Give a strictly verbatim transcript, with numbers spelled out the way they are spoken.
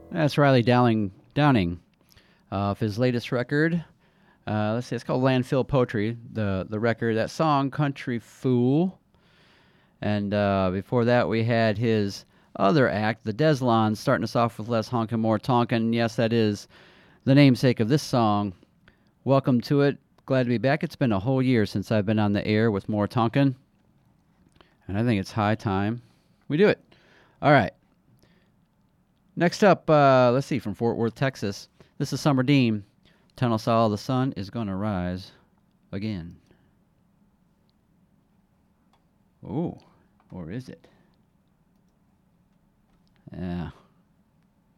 That's Riley Dowling, Downing. Uh, of his latest record, uh, let's see, it's called Landfill Poetry. The the record, that song, Country Fool. And uh, before that, we had his other act, the Deslons, starting us off with Less Honkin' More Tonkin'. Yes, that is the namesake of this song. Welcome to it. Glad to be back. It's been a whole year since I've been on the air with More Tonkin', and I think it's high time we do it. All right. Next up, uh, let's see, from Fort Worth, Texas. This is Summer Dean. Tell us all the sun is going to rise again. Ooh, or is it? Yeah.